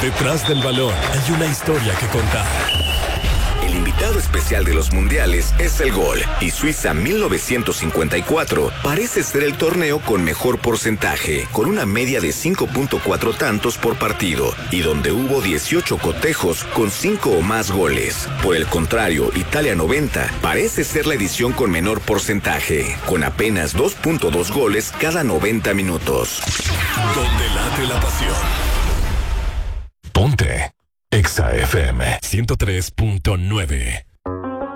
Detrás del balón hay una historia que contar. El invitado especial de los mundiales es el gol, y Suiza 1954 parece ser el torneo con mejor porcentaje, con una media de 5.4 tantos por partido, y donde hubo 18 cotejos con 5 o más goles. Por el contrario, Italia 90 parece ser la edición con menor porcentaje, con apenas 2.2 goles cada 90 minutos. Donde late la pasión. Ponte Exa FM 103.9.